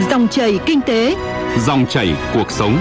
Dòng chảy kinh tế, dòng chảy cuộc sống.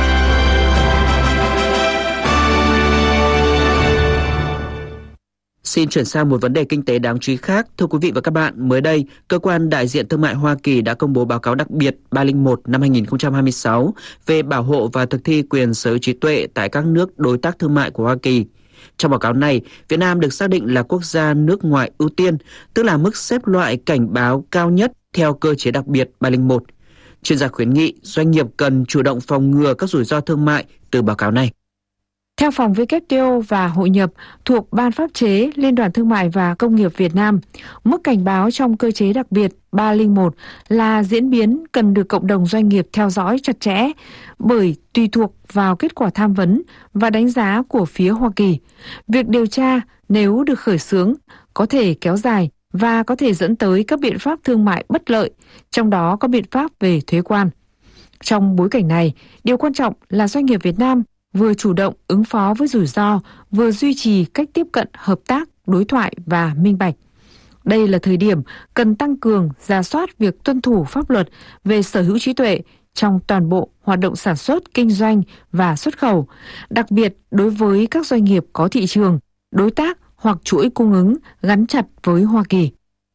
Xin chuyển sang một vấn đề kinh tế đáng chú ý khác. Thưa quý vị và các bạn, mới đây, Cơ quan Đại diện Thương mại Hoa Kỳ đã công bố báo cáo đặc biệt 301 năm 2026 về bảo hộ và thực thi quyền sở hữu trí tuệ tại các nước đối tác thương mại của Hoa Kỳ. Trong báo cáo này, Việt Nam được xác định là quốc gia nước ngoài ưu tiên, tức là mức xếp loại cảnh báo cao nhất theo cơ chế đặc biệt 301. Chuyên gia khuyến nghị doanh nghiệp cần chủ động phòng ngừa các rủi ro thương mại từ báo cáo này. Theo Phòng WTO và Hội nhập thuộc Ban Pháp chế Liên đoàn Thương mại và Công nghiệp Việt Nam, mức cảnh báo trong cơ chế đặc biệt 301 là diễn biến cần được cộng đồng doanh nghiệp theo dõi chặt chẽ bởi tùy thuộc vào kết quả tham vấn và đánh giá của phía Hoa Kỳ. Việc điều tra nếu được khởi xướng có thể kéo dài và có thể dẫn tới các biện pháp thương mại bất lợi, trong đó có biện pháp về thuế quan. Trong bối cảnh này, điều quan trọng là doanh nghiệp Việt Nam vừa chủ động ứng phó với rủi ro, vừa duy trì cách tiếp cận hợp tác, đối thoại và minh bạch. Đây là thời điểm cần tăng cường rà soát việc tuân thủ pháp luật về sở hữu trí tuệ trong toàn bộ hoạt động sản xuất, kinh doanh và xuất khẩu, đặc biệt đối với các doanh nghiệp có thị trường, đối tác hoặc chuỗi cung ứng gắn chặt với Hoa Kỳ.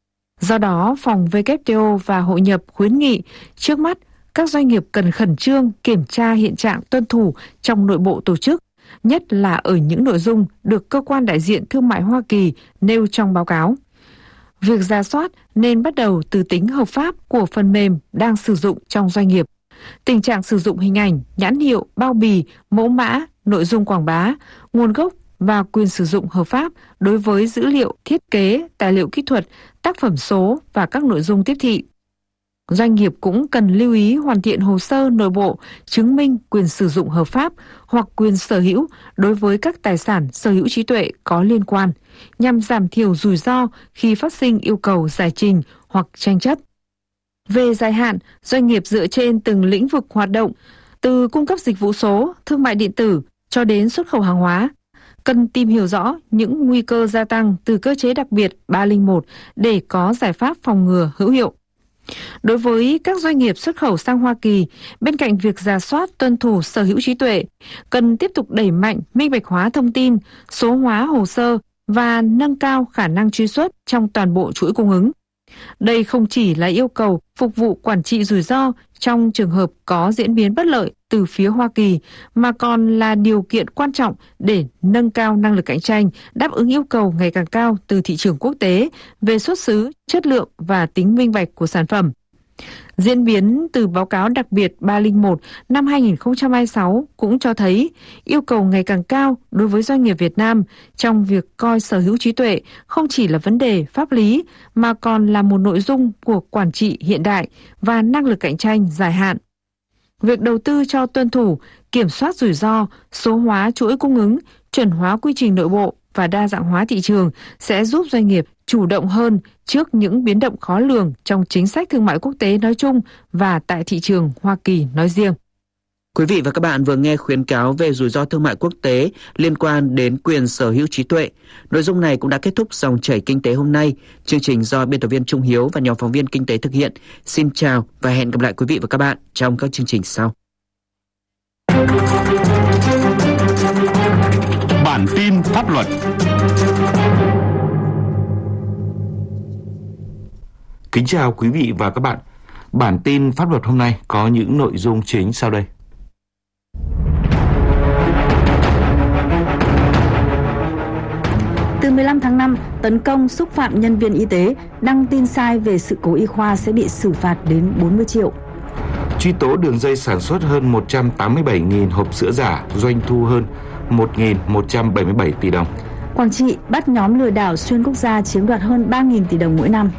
Do đó, Phòng WTO và Hội nhập khuyến nghị trước mắt các doanh nghiệp cần khẩn trương kiểm tra hiện trạng tuân thủ trong nội bộ tổ chức, nhất là ở những nội dung được Cơ quan Đại diện Thương mại Hoa Kỳ nêu trong báo cáo. Việc rà soát nên bắt đầu từ tính hợp pháp của phần mềm đang sử dụng trong doanh nghiệp, tình trạng sử dụng hình ảnh, nhãn hiệu, bao bì, mẫu mã, nội dung quảng bá, nguồn gốc và quyền sử dụng hợp pháp đối với dữ liệu, thiết kế, tài liệu kỹ thuật, tác phẩm số và các nội dung tiếp thị. Doanh nghiệp cũng cần lưu ý hoàn thiện hồ sơ nội bộ chứng minh quyền sử dụng hợp pháp hoặc quyền sở hữu đối với các tài sản sở hữu trí tuệ có liên quan, nhằm giảm thiểu rủi ro khi phát sinh yêu cầu giải trình hoặc tranh chấp. Về dài hạn, doanh nghiệp dựa trên từng lĩnh vực hoạt động, từ cung cấp dịch vụ số, thương mại điện tử cho đến xuất khẩu hàng hóa, cần tìm hiểu rõ những nguy cơ gia tăng từ cơ chế đặc biệt 301 để có giải pháp phòng ngừa hữu hiệu. Đối với các doanh nghiệp xuất khẩu sang Hoa Kỳ, bên cạnh việc rà soát tuân thủ sở hữu trí tuệ, cần tiếp tục đẩy mạnh minh bạch hóa thông tin, số hóa hồ sơ và nâng cao khả năng truy xuất trong toàn bộ chuỗi cung ứng. Đây không chỉ là yêu cầu phục vụ quản trị rủi ro trong trường hợp có diễn biến bất lợi từ phía Hoa Kỳ, mà còn là điều kiện quan trọng để nâng cao năng lực cạnh tranh, đáp ứng yêu cầu ngày càng cao từ thị trường quốc tế về xuất xứ, chất lượng và tính minh bạch của sản phẩm. Diễn biến từ báo cáo đặc biệt 301 năm 2026 cũng cho thấy yêu cầu ngày càng cao đối với doanh nghiệp Việt Nam trong việc coi sở hữu trí tuệ không chỉ là vấn đề pháp lý mà còn là một nội dung của quản trị hiện đại và năng lực cạnh tranh dài hạn. Việc đầu tư cho tuân thủ, kiểm soát rủi ro, số hóa chuỗi cung ứng, chuẩn hóa quy trình nội bộ và đa dạng hóa thị trường sẽ giúp doanh nghiệp chủ động hơn trước những biến động khó lường trong chính sách thương mại quốc tế nói chung và tại thị trường Hoa Kỳ nói riêng. Quý vị và các bạn vừa nghe khuyến cáo về rủi ro thương mại quốc tế liên quan đến quyền sở hữu trí tuệ. Nội dung này cũng đã kết thúc dòng chảy kinh tế hôm nay. Chương trình do biên tập viên Trung Hiếu và nhóm phóng viên kinh tế thực hiện. Xin chào và hẹn gặp lại quý vị và các bạn trong các chương trình sau. Bản tin pháp luật. Kính chào quý vị và các bạn. Bản tin pháp luật hôm nay có những nội dung chính sau đây. Từ 15 tháng 5, tấn công xúc phạm nhân viên y tế, đăng tin sai về sự cố y khoa sẽ bị xử phạt đến 40 triệu. Truy tố đường dây sản xuất hơn 187.000 hộp sữa giả, doanh thu hơn 1.177 tỷ đồng. Quảng Trị bắt nhóm lừa đảo xuyên quốc gia chiếm đoạt hơn 3.000 tỷ đồng mỗi năm.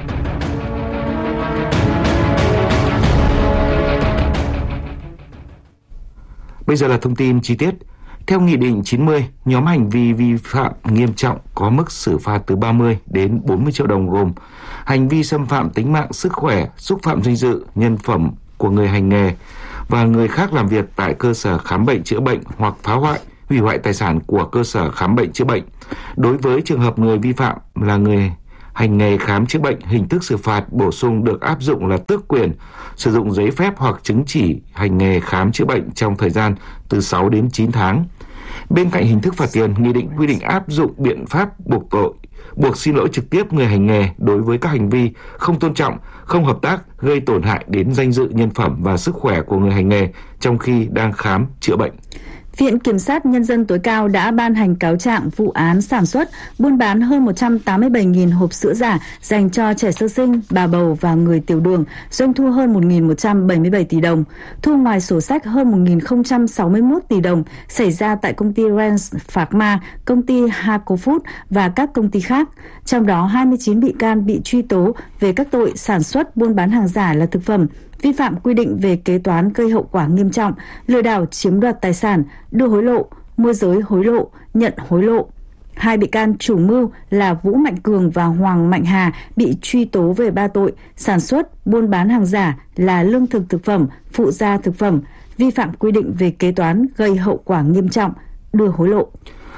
Bây giờ là thông tin chi tiết. Theo Nghị định 90, nhóm hành vi vi phạm nghiêm trọng có mức xử phạt từ 30 đến 40 triệu đồng gồm hành vi xâm phạm tính mạng, sức khỏe, xúc phạm danh dự, nhân phẩm của người hành nghề và người khác làm việc tại cơ sở khám bệnh chữa bệnh hoặc phá hoại, hủy hoại tài sản của cơ sở khám bệnh chữa bệnh. Đối với trường hợp người vi phạm là người hành nghề khám chữa bệnh, hình thức xử phạt bổ sung được áp dụng là tước quyền sử dụng giấy phép hoặc chứng chỉ hành nghề khám chữa bệnh trong thời gian từ 6 đến 9 tháng. Bên cạnh hình thức phạt tiền, nghị định quy định áp dụng biện pháp buộc xin lỗi trực tiếp người hành nghề đối với các hành vi không tôn trọng, không hợp tác, gây tổn hại đến danh dự, nhân phẩm và sức khỏe của người hành nghề trong khi đang khám chữa bệnh. Viện Kiểm sát Nhân dân tối cao đã ban hành cáo trạng vụ án sản xuất, buôn bán hơn 187.000 hộp sữa giả dành cho trẻ sơ sinh, bà bầu và người tiểu đường, doanh thu hơn 1.177 tỷ đồng, thu ngoài sổ sách hơn 1.061 tỷ đồng, xảy ra tại công ty Rens Pharma, công ty Haco Food và các công ty khác. Trong đó, 29 bị can bị truy tố về các tội sản xuất, buôn bán hàng giả là thực phẩm, vi phạm quy định về kế toán gây hậu quả nghiêm trọng, lừa đảo chiếm đoạt tài sản, đưa hối lộ, môi giới hối lộ, nhận hối lộ. 2 bị can chủ mưu là Vũ Mạnh Cường và Hoàng Mạnh Hà bị truy tố về 3 tội sản xuất, buôn bán hàng giả là lương thực thực phẩm, phụ gia thực phẩm, vi phạm quy định về kế toán gây hậu quả nghiêm trọng, đưa hối lộ.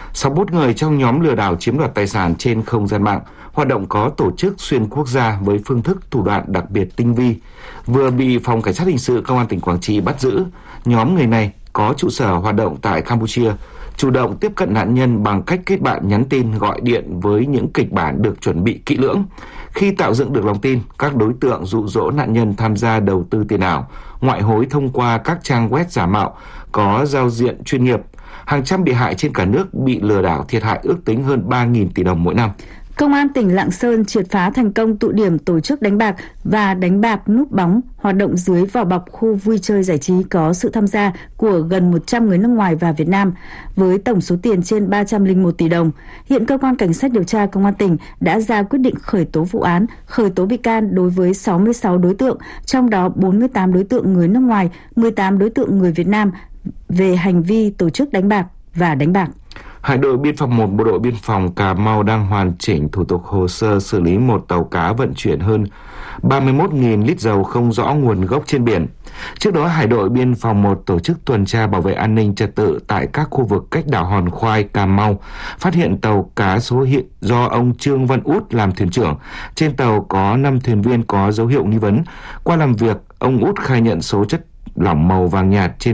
61 người trong nhóm lừa đảo chiếm đoạt tài sản trên không gian mạng, hoạt động có tổ chức xuyên quốc gia với phương thức thủ đoạn đặc biệt tinh vi, vừa bị Phòng Cảnh sát Hình sự Công an tỉnh Quảng Trị bắt giữ. Nhóm người này có trụ sở hoạt động tại Campuchia, chủ động tiếp cận nạn nhân bằng cách kết bạn nhắn tin, gọi điện với những kịch bản được chuẩn bị kỹ lưỡng. Khi tạo dựng được lòng tin, các đối tượng dụ dỗ nạn nhân tham gia đầu tư tiền ảo, ngoại hối thông qua các trang web giả mạo có giao diện chuyên nghiệp. Hàng trăm bị hại trên cả nước bị lừa đảo, thiệt hại ước tính hơn 3.000 tỷ đồng mỗi năm. Công an tỉnh Lạng Sơn triệt phá thành công tụ điểm tổ chức đánh bạc và đánh bạc núp bóng hoạt động dưới vỏ bọc khu vui chơi giải trí có sự tham gia của gần 100 người nước ngoài và Việt Nam với tổng số tiền trên 301 tỷ đồng. Hiện cơ quan cảnh sát điều tra Công an tỉnh đã ra quyết định khởi tố vụ án, khởi tố bị can đối với 66 đối tượng, trong đó 48 đối tượng người nước ngoài, 18 đối tượng người Việt Nam về hành vi tổ chức đánh bạc và đánh bạc. Hải đội Biên phòng 1 Bộ đội Biên phòng Cà Mau đang hoàn chỉnh thủ tục hồ sơ xử lý một tàu cá vận chuyển hơn 31.000 lít dầu không rõ nguồn gốc trên biển. Trước đó, Hải đội Biên phòng 1 tổ chức tuần tra bảo vệ an ninh trật tự tại các khu vực cách đảo Hòn Khoai, Cà Mau, phát hiện tàu cá số hiệu do ông Trương Văn Út làm thuyền trưởng. Trên tàu có 5 thuyền viên có dấu hiệu nghi vấn. Qua làm việc, ông Út khai nhận số chất lỏng màu vàng nhạt trên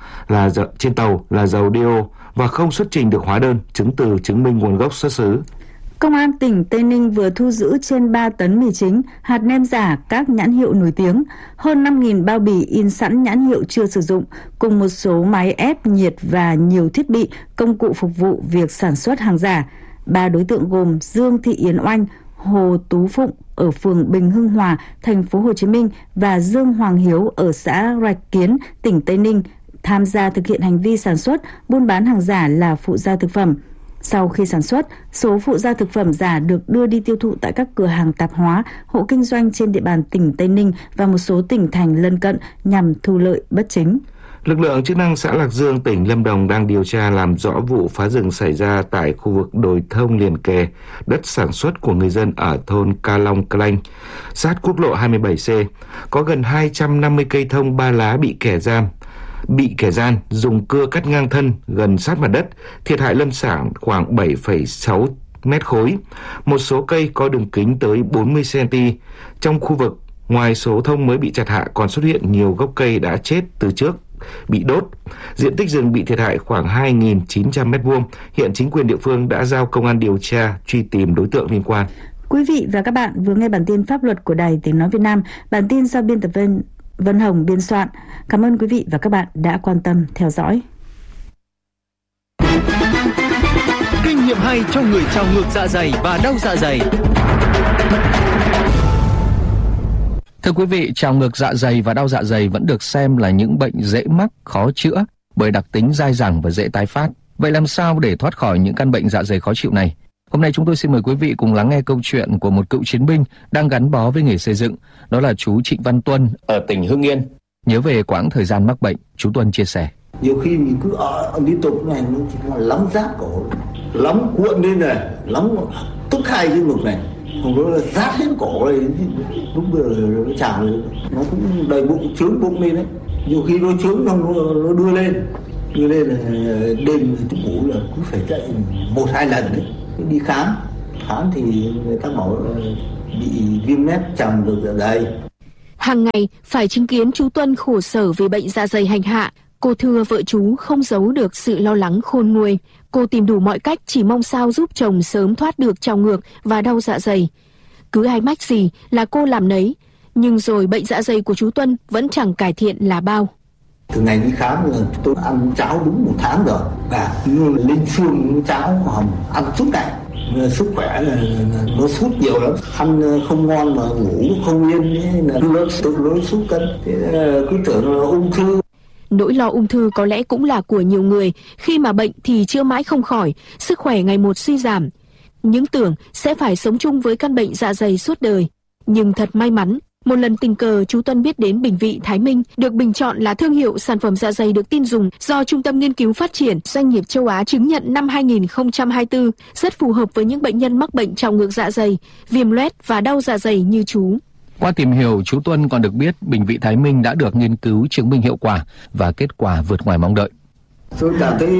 tàu là dầu DO và không xuất trình được hóa đơn, chứng từ chứng minh nguồn gốc xuất xứ. Công an tỉnh Tây Ninh vừa thu giữ trên 3 tấn mì chính, hạt nêm giả các nhãn hiệu nổi tiếng, hơn 5.000 bao bì in sẵn nhãn hiệu chưa sử dụng, cùng một số máy ép nhiệt và nhiều thiết bị, công cụ phục vụ việc sản xuất hàng giả. 3 đối tượng gồm Dương Thị Yến Oanh, Hồ Tú Phụng ở phường Bình Hưng Hòa, thành phố Hồ Chí Minh và Dương Hoàng Hiếu ở xã Rạch Kiến, tỉnh Tây Ninh tham gia thực hiện hành vi sản xuất, buôn bán hàng giả là phụ gia thực phẩm. Sau khi sản xuất, số phụ gia thực phẩm giả được đưa đi tiêu thụ tại các cửa hàng tạp hóa, hộ kinh doanh trên địa bàn tỉnh Tây Ninh và một số tỉnh thành lân cận nhằm thu lợi bất chính. Lực lượng chức năng xã Lạc Dương, tỉnh Lâm Đồng đang điều tra làm rõ vụ phá rừng xảy ra tại khu vực đồi thông liền kề đất sản xuất của người dân ở thôn Ca Long Klanh, sát quốc lộ 27C. Có gần 250 cây thông 3 lá bị kẻ gian dùng cưa cắt ngang thân gần sát mặt đất, thiệt hại lâm sản khoảng 7,6 mét khối. Một số cây có đường kính tới 40 cm. Trong khu vực, ngoài số thông mới bị chặt hạ, còn xuất hiện nhiều gốc cây đã chết từ trước bị đốt. Diện tích rừng bị thiệt hại khoảng 2.900 m². Hiện chính quyền địa phương đã giao công an điều tra, truy tìm đối tượng liên quan. Quý vị và các bạn vừa nghe bản tin pháp luật của Đài Tiếng nói Việt Nam. Bản tin do biên tập viên Vân Hồng biên soạn. Cảm ơn quý vị và các bạn đã quan tâm theo dõi. Kinh nghiệm hay cho người trào ngược dạ dày và đau dạ dày. Thưa quý vị, trào ngược dạ dày và đau dạ dày vẫn được xem là những bệnh dễ mắc, khó chữa bởi đặc tính dai dẳng và dễ tái phát. Vậy làm sao để thoát khỏi những căn bệnh dạ dày khó chịu này? Hôm nay chúng tôi xin mời quý vị cùng lắng nghe câu chuyện của một cựu chiến binh đang gắn bó với nghề xây dựng. Đó là chú Trịnh Văn Tuân ở tỉnh Hưng Yên. Nhớ về quãng thời gian mắc bệnh, chú Tuân chia sẻ. Nhiều khi mình cứ liên tục này, nó chỉ là lắm rát cổ, lắm cuộn lên này, lắm tức hai cái ngực này, không đó là rát hết cổ này, lúc bây giờ nó trào lên, nó cũng đầy bụng, trướng bụng lên đấy. Nhiều khi nó trướng xong nó đưa lên là đêm tôi ngủ là cứ phải dậy 1-2 lần đấy, đi khám Phán thì người ta bảo bị viêm loét tràng ngược dạ dày. Hàng ngày phải chứng kiến chú Tuân khổ sở vì bệnh dạ dày hành hạ, cô Thưa vợ chú không giấu được sự lo lắng khôn nguôi. Cô tìm đủ mọi cách chỉ mong sao giúp chồng sớm thoát được trào ngược và đau dạ dày. Cứ ai mách gì là cô làm nấy, nhưng rồi bệnh dạ dày của chú Tuân vẫn chẳng cải thiện là bao. Từ ngày đi khám là tôi ăn cháo đúng 1 tháng rồi, và lên xương cháo hồng ăn suốt ngày. Sức khỏe là nó sút nhiều lắm, ăn không ngon mà ngủ không yên, nó sút cân, cứ tưởng là ung thư. Nỗi lo ung thư có lẽ cũng là của nhiều người, khi mà bệnh thì chữa mãi không khỏi, sức khỏe ngày một suy giảm. Những tưởng sẽ phải sống chung với căn bệnh dạ dày suốt đời. Nhưng thật may mắn, một lần tình cờ chú Tuân biết đến Bình Vị Thái Minh được bình chọn là thương hiệu sản phẩm dạ dày được tin dùng do Trung tâm Nghiên cứu Phát triển Doanh nghiệp Châu Á chứng nhận năm 2024, rất phù hợp với những bệnh nhân mắc bệnh trào ngược dạ dày, viêm loét và đau dạ dày như chú. Qua tìm hiểu, chú Tuân còn được biết Bình Vị Thái Minh đã được nghiên cứu chứng minh hiệu quả và kết quả vượt ngoài mong đợi. Tôi cảm thấy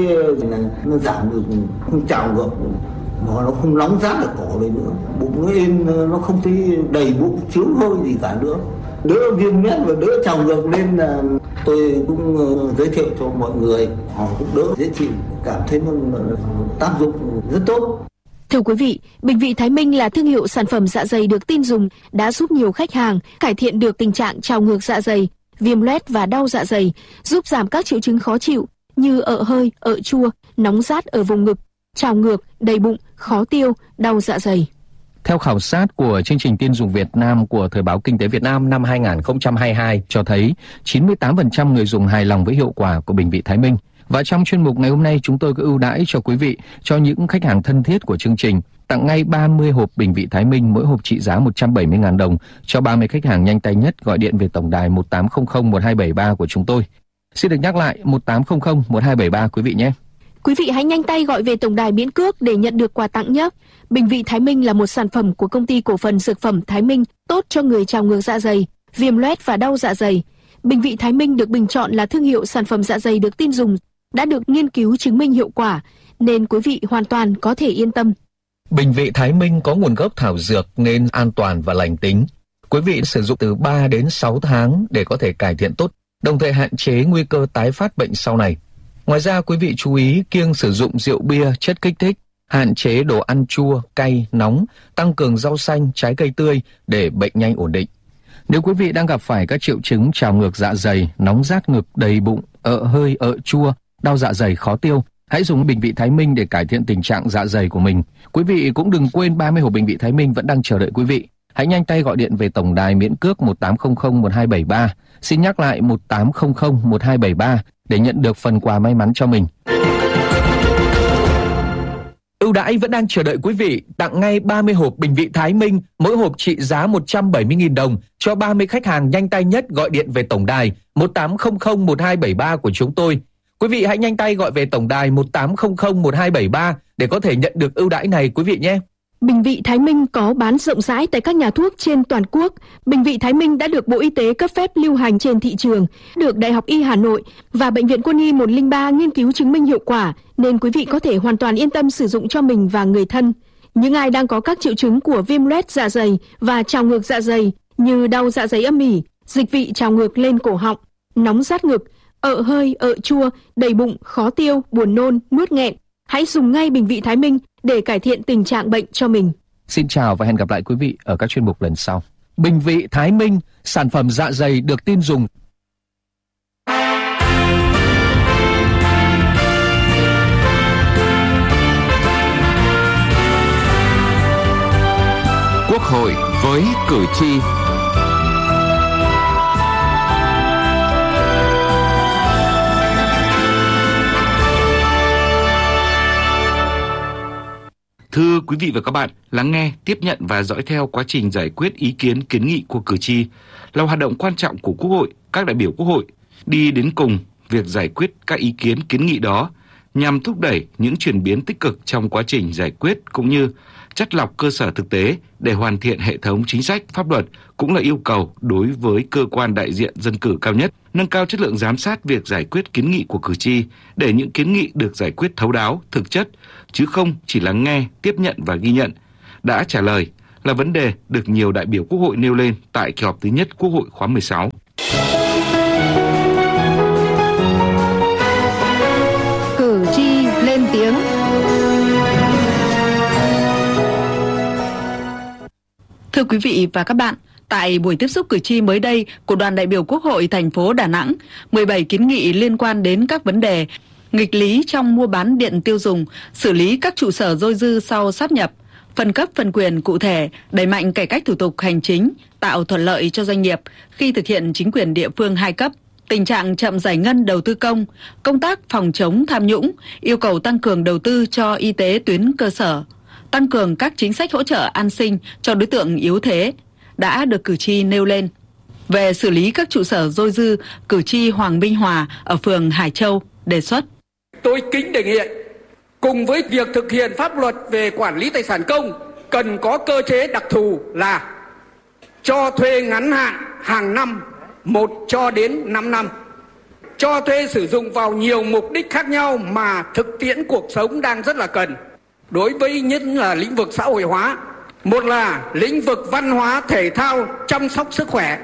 nó giảm được trào ngược, mà nó không nóng rát ở cổ này nữa, bụng nó êm, nó không thấy đầy bụng chướng hơi gì cả nữa, đỡ viêm loét và đỡ trào ngược, nên là tôi cũng giới thiệu cho mọi người, họ cũng đỡ dễ chịu, cảm thấy nó tác dụng rất tốt. Thưa quý vị, Bình Vị Thái Minh là thương hiệu sản phẩm dạ dày được tin dùng, đã giúp nhiều khách hàng cải thiện được tình trạng trào ngược dạ dày, viêm loét và đau dạ dày, giúp giảm các triệu chứng khó chịu như ợ hơi, ợ chua, nóng rát ở vùng ngực, trào ngược, đầy bụng, khó tiêu, đau dạ dày. Theo khảo sát của chương trình tin dùng Việt Nam của Thời báo Kinh tế Việt Nam năm 2022 cho thấy 98% người dùng hài lòng với hiệu quả của Bình Vị Thái Minh. Và trong chuyên mục ngày hôm nay, chúng tôi có ưu đãi cho quý vị, cho những khách hàng thân thiết của chương trình, tặng ngay 30 hộp Bình Vị Thái Minh, mỗi hộp trị giá 170.000 đồng cho 30 khách hàng nhanh tay nhất gọi điện về tổng đài 1800 1273 của chúng tôi. Xin được nhắc lại 1800 1273 quý vị nhé. Quý vị hãy nhanh tay gọi về tổng đài miễn cước để nhận được quà tặng nhé. Bình Vị Thái Minh là một sản phẩm của công ty cổ phần dược phẩm Thái Minh, tốt cho người trào ngược dạ dày, viêm loét và đau dạ dày. Bình Vị Thái Minh được bình chọn là thương hiệu sản phẩm dạ dày được tin dùng, đã được nghiên cứu chứng minh hiệu quả, nên quý vị hoàn toàn có thể yên tâm. Bình Vị Thái Minh có nguồn gốc thảo dược nên an toàn và lành tính. Quý vị sử dụng từ 3 đến 6 tháng để có thể cải thiện tốt, đồng thời hạn chế nguy cơ tái phát bệnh sau này. Ngoài ra, quý vị chú ý kiêng sử dụng rượu bia, chất kích thích, hạn chế đồ ăn chua, cay, nóng, tăng cường rau xanh, trái cây tươi để bệnh nhanh ổn định. Nếu quý vị đang gặp phải các triệu chứng trào ngược dạ dày, nóng rát ngực, đầy bụng, ợ hơi, ợ chua, đau dạ dày khó tiêu, hãy dùng Bình Vị Thái Minh để cải thiện tình trạng dạ dày của mình. Quý vị cũng đừng quên 30 hộp Bình Vị Thái Minh vẫn đang chờ đợi quý vị. Hãy nhanh tay gọi điện về tổng đài miễn cước 1800 1273. Xin nhắc lại 1800 1273 để nhận được phần quà may mắn cho mình. Ưu đãi vẫn đang chờ đợi quý vị, tặng ngay 30 hộp Bình Vị Thái Minh, mỗi hộp trị giá 170.000 đồng cho 30 khách hàng nhanh tay nhất gọi điện về tổng đài 1800 1273 của chúng tôi. Quý vị hãy nhanh tay gọi về tổng đài 1800 1273 để có thể nhận được ưu đãi này quý vị nhé. Bình Vị Thái Minh có bán rộng rãi tại các nhà thuốc trên toàn quốc. Bình Vị Thái Minh đã được Bộ Y tế cấp phép lưu hành trên thị trường, được Đại học Y Hà Nội và Bệnh viện Quân y 103 nghiên cứu chứng minh hiệu quả, nên quý vị có thể hoàn toàn yên tâm sử dụng cho mình và người thân. Những ai đang có các triệu chứng của viêm loét dạ dày và trào ngược dạ dày như đau dạ dày âm ỉ, dịch vị trào ngược lên cổ họng, nóng rát ngực, ợ hơi, ợ chua, đầy bụng, khó tiêu, buồn nôn, nuốt nghẹn, hãy dùng ngay Bình Vị Thái Minh để cải thiện tình trạng bệnh cho mình. Xin chào và hẹn gặp lại quý vị ở các chuyên mục lần sau. Bình Vị Thái Minh, sản phẩm dạ dày được tin dùng. Quốc hội với cử tri. Thưa quý vị và các bạn, lắng nghe, tiếp nhận và dõi theo quá trình giải quyết ý kiến kiến nghị của cử tri là hoạt động quan trọng của Quốc hội, các đại biểu Quốc hội. Đi đến cùng việc giải quyết các ý kiến kiến nghị đó nhằm thúc đẩy những chuyển biến tích cực trong quá trình giải quyết cũng như chắt lọc cơ sở thực tế để hoàn thiện hệ thống chính sách, pháp luật cũng là yêu cầu đối với cơ quan đại diện dân cử cao nhất, nâng cao chất lượng giám sát việc giải quyết kiến nghị của cử tri để những kiến nghị được giải quyết thấu đáo, thực chất, chứ không chỉ lắng nghe, tiếp nhận và ghi nhận. đã trả lời là vấn đề được nhiều đại biểu Quốc hội nêu lên tại kỳ họp thứ nhất Quốc hội khóa 16. Cử tri lên tiếng. Thưa quý vị và các bạn, tại buổi tiếp xúc cử tri mới đây của đoàn đại biểu Quốc hội thành phố Đà Nẵng, 17 kiến nghị liên quan đến các vấn đề nghịch lý trong mua bán điện tiêu dùng, xử lý các trụ sở dôi dư sau sáp nhập, phân cấp phân quyền cụ thể, đẩy mạnh cải cách thủ tục hành chính, tạo thuận lợi cho doanh nghiệp khi thực hiện chính quyền địa phương 2 cấp, tình trạng chậm giải ngân đầu tư công, công tác phòng chống tham nhũng, yêu cầu tăng cường đầu tư cho y tế tuyến cơ sở, tăng cường các chính sách hỗ trợ an sinh cho đối tượng yếu thế đã được cử tri nêu lên. Về xử lý các trụ sở dôi dư, cử tri Hoàng Minh Hòa ở phường Hải Châu đề xuất: Tôi kính đề nghị cùng với việc thực hiện pháp luật về quản lý tài sản công cần có cơ chế đặc thù là cho thuê ngắn hạn hàng năm 1 cho đến 5 năm, cho thuê sử dụng vào nhiều mục đích khác nhau mà thực tiễn cuộc sống đang rất là cần. Đối với nhất là lĩnh vực xã hội hóa, một là lĩnh vực văn hóa thể thao chăm sóc sức khỏe,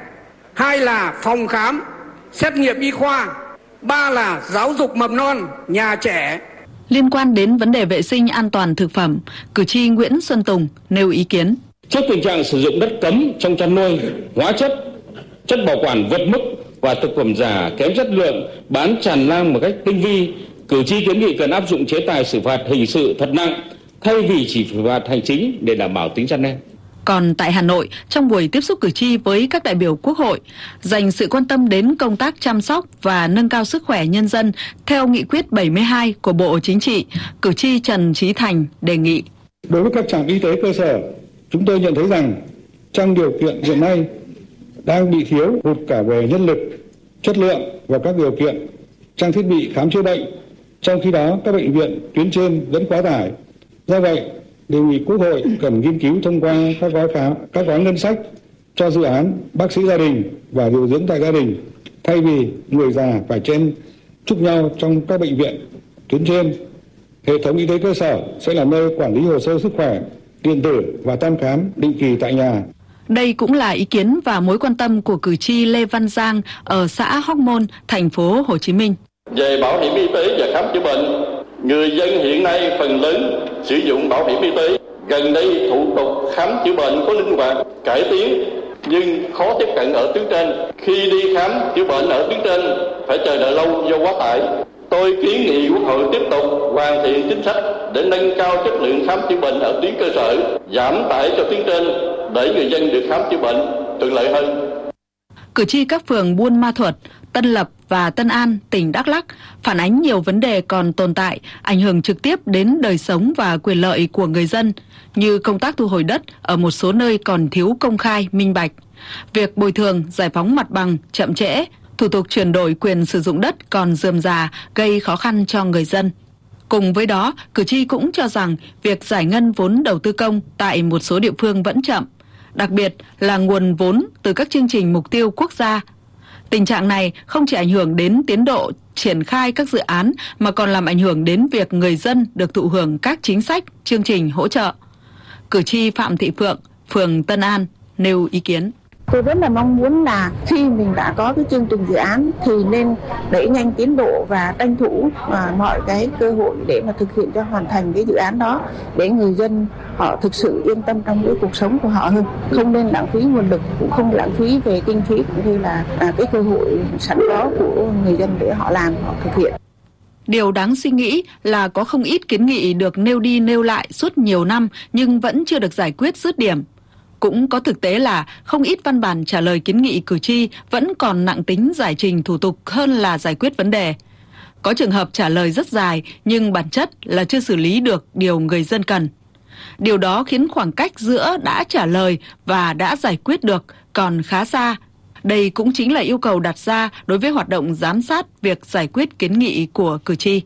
2 là phòng khám, xét nghiệm y khoa, 3 là giáo dục mầm non, nhà trẻ. Liên quan đến vấn đề vệ sinh an toàn thực phẩm, cử tri Nguyễn Xuân Tùng nêu ý kiến: Trước tình trạng sử dụng đất cấm trong chăn nuôi, hóa chất, chất bảo quản vượt mức và thực phẩm giả kém chất lượng bán tràn lan một cách tinh vi, cử tri kiến nghị cần áp dụng chế tài xử phạt hình sự thật nặng thay vì chỉ xử phạt hành chính để đảm bảo tính răn đe. Còn tại Hà Nội, trong buổi tiếp xúc cử tri với các đại biểu Quốc hội, dành sự quan tâm đến công tác chăm sóc và nâng cao sức khỏe nhân dân theo nghị quyết 72 của Bộ Chính trị, cử tri Trần Trí Thành đề nghị: Đối với các trạm y tế cơ sở, chúng tôi nhận thấy rằng trong điều kiện hiện nay đang bị thiếu hụt cả về nhân lực, chất lượng và các điều kiện trang thiết bị khám chữa bệnh. Trong khi đó, các bệnh viện tuyến trên vẫn quá tải. Do vậy, đề nghị Quốc hội cần nghiên cứu thông qua các gói ngân sách cho dự án bác sĩ gia đình và điều dưỡng tại gia đình, thay vì người già phải chen chúc nhau trong các bệnh viện tuyến trên. Hệ thống y tế cơ sở sẽ là nơi quản lý hồ sơ sức khỏe điện tử và thăm khám định kỳ tại nhà. Đây cũng là ý kiến và mối quan tâm của cử tri Lê Văn Giang ở xã Hóc Môn, thành phố Hồ Chí Minh. Về bảo hiểm y tế và khám chữa bệnh, người dân hiện nay phần lớn sử dụng bảo hiểm y tế. Gần đây thủ tục khám chữa bệnh có linh hoạt, cải tiến nhưng khó tiếp cận ở tuyến trên. Khi đi khám chữa bệnh ở tuyến trên phải chờ đợi lâu do quá tải. Tôi kiến nghị Quốc hội tiếp tục hoàn thiện chính sách để nâng cao chất lượng khám chữa bệnh ở tuyến cơ sở, giảm tải cho tuyến trên để người dân được khám chữa bệnh thuận lợi hơn. Cử tri các phường Buôn Ma Thuột, Tân Lập và Tân An, tỉnh Đắk Lắk phản ánh nhiều vấn đề còn tồn tại, ảnh hưởng trực tiếp đến đời sống và quyền lợi của người dân, như công tác thu hồi đất ở một số nơi còn thiếu công khai, minh bạch, việc bồi thường, giải phóng mặt bằng chậm trễ, thủ tục chuyển đổi quyền sử dụng đất còn rườm rà, gây khó khăn cho người dân. Cùng với đó, cử tri cũng cho rằng việc giải ngân vốn đầu tư công tại một số địa phương vẫn chậm, đặc biệt là nguồn vốn từ các chương trình mục tiêu quốc gia. Tình trạng này không chỉ ảnh hưởng đến tiến độ triển khai các dự án mà còn làm ảnh hưởng đến việc người dân được thụ hưởng các chính sách, chương trình hỗ trợ. Cử tri Phạm Thị Phượng, phường Tân An nêu ý kiến: Tôi rất là mong muốn là khi mình đã có cái chương trình dự án thì nên đẩy nhanh tiến độ và tranh thủ mọi cái cơ hội để mà thực hiện cho hoàn thành cái dự án đó, để người dân họ thực sự yên tâm trong cái cuộc sống của họ hơn. Không nên lãng phí nguồn lực, cũng không lãng phí về kinh phí cũng như là cái cơ hội sẵn có của người dân để họ làm, họ thực hiện. Điều đáng suy nghĩ là có không ít kiến nghị được nêu đi nêu lại suốt nhiều năm nhưng vẫn chưa được giải quyết dứt điểm. Cũng có thực tế là không ít văn bản trả lời kiến nghị cử tri vẫn còn nặng tính giải trình thủ tục hơn là giải quyết vấn đề. Có trường hợp trả lời rất dài nhưng bản chất là chưa xử lý được điều người dân cần. Điều đó khiến khoảng cách giữa đã trả lời và đã giải quyết được còn khá xa. Đây cũng chính là yêu cầu đặt ra đối với hoạt động giám sát việc giải quyết kiến nghị của cử tri.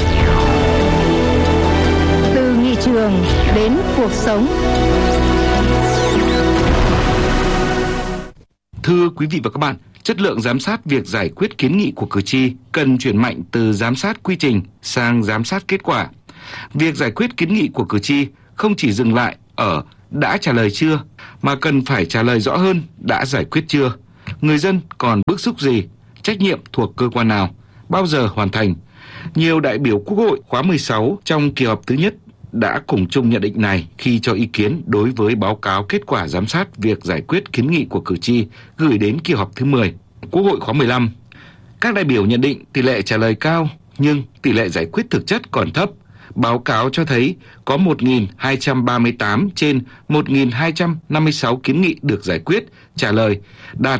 Từ nghị trường đến cuộc sống. Thưa quý vị và các bạn, chất lượng giám sát việc giải quyết kiến nghị của cử tri cần chuyển mạnh từ giám sát quy trình sang giám sát kết quả. Việc giải quyết kiến nghị của cử tri không chỉ dừng lại ở đã trả lời chưa, mà cần phải trả lời rõ hơn đã giải quyết chưa. Người dân còn bức xúc gì, trách nhiệm thuộc cơ quan nào, bao giờ hoàn thành. Nhiều đại biểu Quốc hội khóa 16 trong kỳ họp thứ nhất đã cùng chung nhận định này khi cho ý kiến đối với báo cáo kết quả giám sát việc giải quyết kiến nghị của cử tri gửi đến kỳ họp thứ 10 Quốc hội khóa 15. Các đại biểu nhận định tỷ lệ trả lời cao nhưng tỷ lệ giải quyết thực chất còn thấp. Báo cáo cho thấy có 1.238 trên 1.256 kiến nghị được giải quyết, trả lời, đạt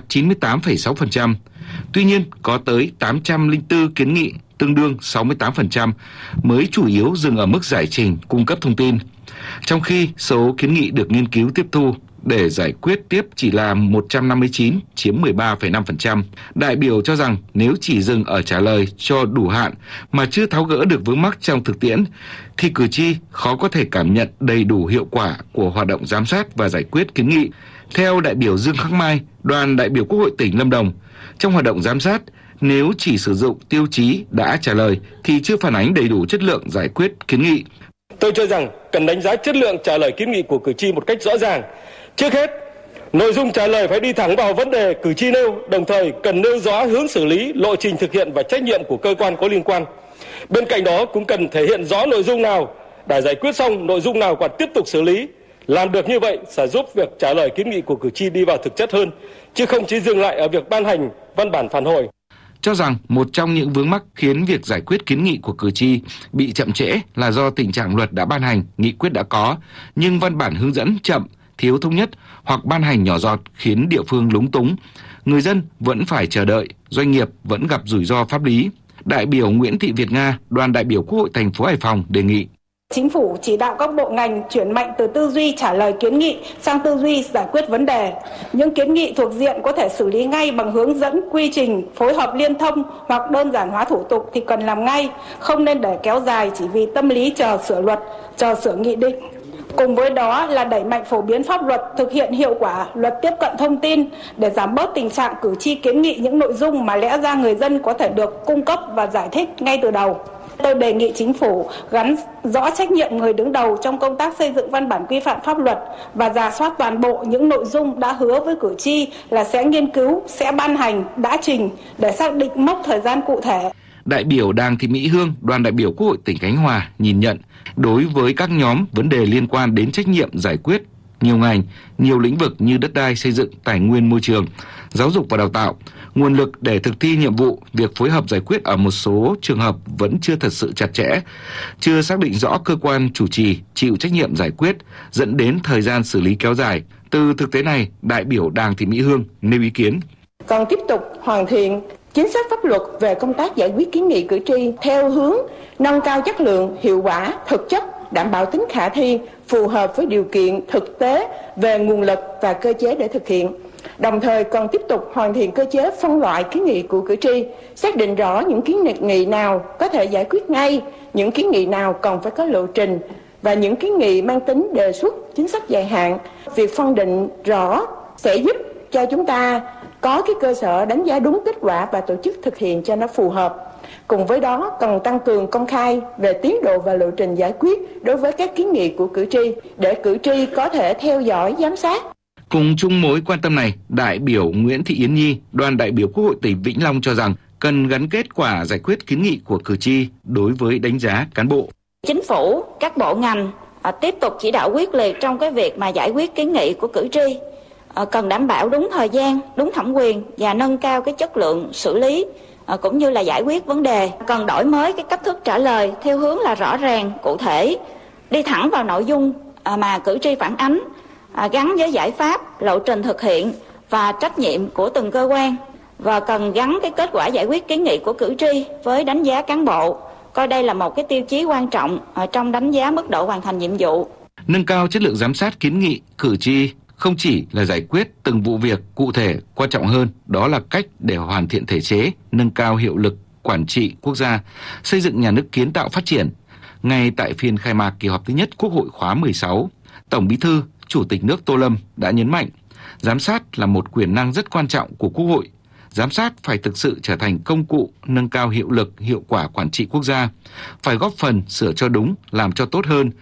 98,6%. Tuy nhiên, có tới 804 kiến nghị, tương đương 68%, mới chủ yếu dừng ở mức giải trình, cung cấp thông tin. Trong khi số kiến nghị được nghiên cứu tiếp thu để giải quyết tiếp chỉ là 159, chiếm 13,5%. Đại biểu cho rằng nếu chỉ dừng ở trả lời cho đủ hạn mà chưa tháo gỡ được vướng mắc trong thực tiễn, thì cử tri khó có thể cảm nhận đầy đủ hiệu quả của hoạt động giám sát và giải quyết kiến nghị. Theo đại biểu Dương Khắc Mai, đoàn đại biểu Quốc hội tỉnh Lâm Đồng, trong hoạt động giám sát, nếu chỉ sử dụng tiêu chí đã trả lời thì chưa phản ánh đầy đủ chất lượng giải quyết kiến nghị. Tôi cho rằng cần đánh giá chất lượng trả lời kiến nghị của cử tri một cách rõ ràng. Trước hết, nội dung trả lời phải đi thẳng vào vấn đề cử tri nêu, đồng thời cần nêu rõ hướng xử lý, lộ trình thực hiện và trách nhiệm của cơ quan có liên quan. Bên cạnh đó cũng cần thể hiện rõ nội dung nào đã giải quyết xong, nội dung nào còn tiếp tục xử lý. Làm được như vậy sẽ giúp việc trả lời kiến nghị của cử tri đi vào thực chất hơn, chứ không chỉ dừng lại ở việc ban hành văn bản phản hồi. Cho rằng một trong những vướng mắc khiến việc giải quyết kiến nghị của cử tri bị chậm trễ là do tình trạng luật đã ban hành, nghị quyết đã có, nhưng văn bản hướng dẫn chậm, thiếu thống nhất hoặc ban hành nhỏ giọt khiến địa phương lúng túng. Người dân vẫn phải chờ đợi, doanh nghiệp vẫn gặp rủi ro pháp lý. Đại biểu Nguyễn Thị Việt Nga, đoàn đại biểu Quốc hội thành phố Hải Phòng đề nghị Chính phủ chỉ đạo các bộ ngành chuyển mạnh từ tư duy trả lời kiến nghị sang tư duy giải quyết vấn đề. Những kiến nghị thuộc diện có thể xử lý ngay bằng hướng dẫn, quy trình, phối hợp liên thông hoặc đơn giản hóa thủ tục thì cần làm ngay, không nên để kéo dài chỉ vì tâm lý chờ sửa luật, chờ sửa nghị định. Cùng với đó là đẩy mạnh phổ biến pháp luật, thực hiện hiệu quả luật tiếp cận thông tin để giảm bớt tình trạng cử tri kiến nghị những nội dung mà lẽ ra người dân có thể được cung cấp và giải thích ngay từ đầu. Tôi đề nghị chính phủ gắn rõ trách nhiệm người đứng đầu trong công tác xây dựng văn bản quy phạm pháp luật và rà soát toàn bộ những nội dung đã hứa với cử tri là sẽ nghiên cứu, sẽ ban hành, đã trình để xác định mốc thời gian cụ thể. Đại biểu Đàng Thị Mỹ Hương, đoàn đại biểu Quốc hội tỉnh Khánh Hòa nhìn nhận đối với các nhóm vấn đề liên quan đến trách nhiệm giải quyết nhiều ngành, nhiều lĩnh vực như đất đai, xây dựng, tài nguyên môi trường, giáo dục và đào tạo, nguồn lực để thực thi nhiệm vụ, việc phối hợp giải quyết ở một số trường hợp vẫn chưa thật sự chặt chẽ, chưa xác định rõ cơ quan chủ trì, chịu trách nhiệm giải quyết, dẫn đến thời gian xử lý kéo dài. Từ thực tế này, đại biểu Đàng Thị Mỹ Hương nêu ý kiến. Còn tiếp tục hoàn thiện chính sách pháp luật về công tác giải quyết kiến nghị cử tri theo hướng nâng cao chất lượng, hiệu quả, thực chất, đảm bảo tính khả thi, phù hợp với điều kiện thực tế về nguồn lực và cơ chế để thực hiện. Đồng thời còn tiếp tục hoàn thiện cơ chế phân loại kiến nghị của cử tri, xác định rõ những kiến nghị nào có thể giải quyết ngay, những kiến nghị nào còn phải có lộ trình và những kiến nghị mang tính đề xuất chính sách dài hạn. Việc phân định rõ sẽ giúp cho chúng ta có cái cơ sở đánh giá đúng kết quả và tổ chức thực hiện cho nó phù hợp. Cùng với đó cần tăng cường công khai về tiến độ và lộ trình giải quyết đối với các kiến nghị của cử tri để cử tri có thể theo dõi, giám sát. Cùng chung mối quan tâm này, đại biểu Nguyễn Thị Yến Nhi, đoàn đại biểu Quốc hội tỉnh Vĩnh Long cho rằng cần gắn kết quả giải quyết kiến nghị của cử tri đối với đánh giá cán bộ. Chính phủ, các bộ ngành tiếp tục chỉ đạo quyết liệt trong cái việc mà giải quyết kiến nghị của cử tri, cần đảm bảo đúng thời gian, đúng thẩm quyền và nâng cao cái chất lượng xử lý cũng như là giải quyết vấn đề. Cần đổi mới cái cách thức trả lời theo hướng là rõ ràng, cụ thể, đi thẳng vào nội dung mà cử tri phản ánh, gắn với giải pháp, lộ trình thực hiện và trách nhiệm của từng cơ quan, và cần gắn cái kết quả giải quyết kiến nghị của cử tri với đánh giá cán bộ, coi đây là một cái tiêu chí quan trọng trong đánh giá mức độ hoàn thành nhiệm vụ. Nâng cao chất lượng giám sát kiến nghị cử tri không chỉ là giải quyết từng vụ việc cụ thể, quan trọng hơn đó là cách để hoàn thiện thể chế, nâng cao hiệu lực quản trị quốc gia, xây dựng nhà nước kiến tạo phát triển. Ngay tại phiên khai mạc kỳ họp thứ nhất Quốc hội khóa 16, Tổng Bí thư, Chủ tịch nước Tô Lâm đã nhấn mạnh, giám sát là một quyền năng rất quan trọng của Quốc hội. Giám sát phải thực sự trở thành công cụ nâng cao hiệu lực, hiệu quả quản trị quốc gia, phải góp phần sửa cho đúng, làm cho tốt hơn,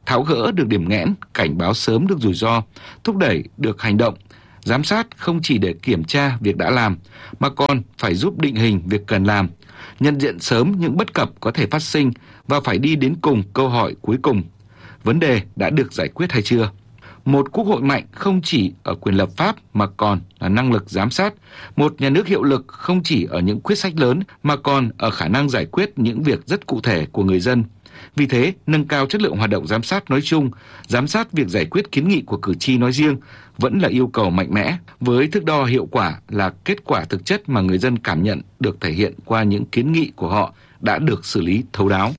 tháo gỡ được điểm nghẽn, cảnh báo sớm được rủi ro, thúc đẩy được hành động. Giám sát không chỉ để kiểm tra việc đã làm, mà còn phải giúp định hình việc cần làm, nhận diện sớm những bất cập có thể phát sinh và phải đi đến cùng câu hỏi cuối cùng: vấn đề đã được giải quyết hay chưa? Một quốc hội mạnh không chỉ ở quyền lập pháp mà còn là năng lực giám sát. Một nhà nước hiệu lực không chỉ ở những quyết sách lớn mà còn ở khả năng giải quyết những việc rất cụ thể của người dân. Vì thế, nâng cao chất lượng hoạt động giám sát nói chung, giám sát việc giải quyết kiến nghị của cử tri nói riêng vẫn là yêu cầu mạnh mẽ, với thước đo hiệu quả là kết quả thực chất mà người dân cảm nhận được thể hiện qua những kiến nghị của họ đã được xử lý thấu đáo.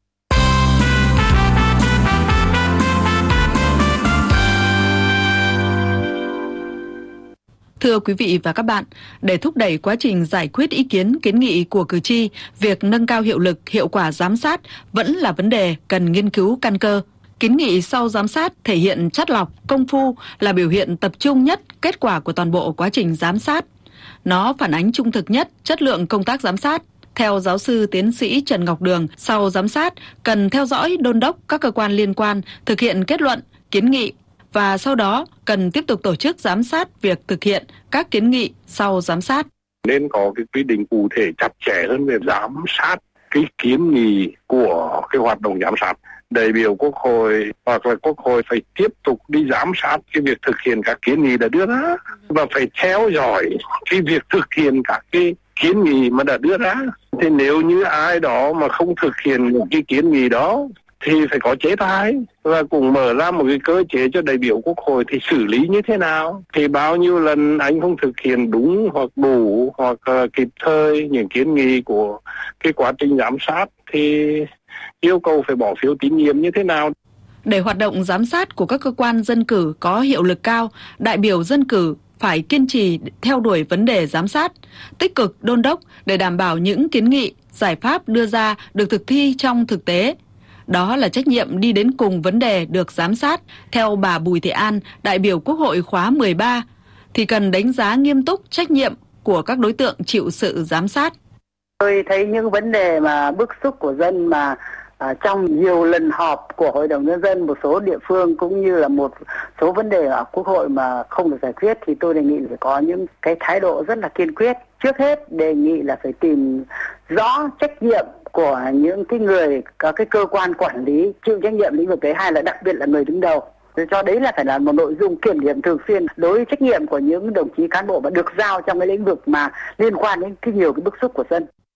Thưa quý vị và các bạn, để thúc đẩy quá trình giải quyết ý kiến kiến nghị của cử tri, việc nâng cao hiệu lực, hiệu quả giám sát vẫn là vấn đề cần nghiên cứu căn cơ. Kiến nghị sau giám sát thể hiện chắt lọc, công phu là biểu hiện tập trung nhất kết quả của toàn bộ quá trình giám sát. Nó phản ánh trung thực nhất chất lượng công tác giám sát. Theo giáo sư tiến sĩ Trần Ngọc Đường, sau giám sát cần theo dõi đôn đốc các cơ quan liên quan thực hiện kết luận, kiến nghị, và sau đó cần tiếp tục tổ chức giám sát việc thực hiện các kiến nghị sau giám sát. Nên có cái quy định cụ thể chặt chẽ hơn về giám sát cái kiến nghị của cái hoạt động giám sát. Đại biểu Quốc hội hoặc là Quốc hội phải tiếp tục đi giám sát cái việc thực hiện các kiến nghị đã đưa ra và phải theo dõi cái việc thực hiện các cái kiến nghị mà đã đưa ra. Thì nếu như ai đó mà không thực hiện cái kiến nghị đó thì phải có chế tài và cũng mở ra một cái cơ chế cho đại biểu Quốc hội thì xử lý như thế nào. Thì bao nhiêu lần anh không thực hiện đúng hoặc đủ hoặc kịp thời những kiến nghị của cái quá trình giám sát thì yêu cầu phải bỏ phiếu tín nhiệm như thế nào. Để hoạt động giám sát của các cơ quan dân cử có hiệu lực cao, đại biểu dân cử phải kiên trì theo đuổi vấn đề giám sát, tích cực đôn đốc để đảm bảo những kiến nghị, giải pháp đưa ra được thực thi trong thực tế. Đó là trách nhiệm đi đến cùng vấn đề được giám sát. Theo bà Bùi Thị An, đại biểu Quốc hội khóa 13, thì cần đánh giá nghiêm túc trách nhiệm của các đối tượng chịu sự giám sát. Tôi thấy những vấn đề mà bức xúc của dân mà trong nhiều lần họp của Hội đồng Nhân dân một số địa phương cũng như là một số vấn đề ở Quốc hội mà không được giải quyết thì tôi đề nghị phải có những cái thái độ rất là kiên quyết. Trước hết đề nghị là phải tìm rõ trách nhiệm của những cái người, các cái cơ quan quản lý chịu trách nhiệm lĩnh vực đấy, hay là đặc biệt là người đứng đầu. Cho đấy là phải là một nội dung kiểm điểm thường xuyên đối với trách nhiệm của những đồng chí cán bộ mà được giao trong cái lĩnh vực mà liên quan đến nhiều cái bức xúc của dân.